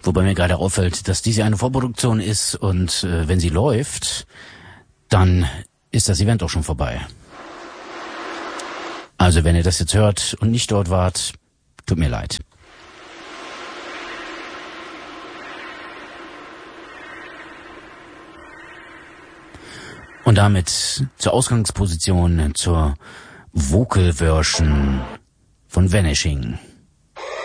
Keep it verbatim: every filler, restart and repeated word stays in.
Wobei mir gerade auffällt, dass dies ja eine Vorproduktion ist und äh, wenn sie läuft, dann ist das Event auch schon vorbei. Also wenn ihr das jetzt hört und nicht dort wart, tut mir leid. Und damit zur Ausgangsposition, zur Vocal Version von Vanishing.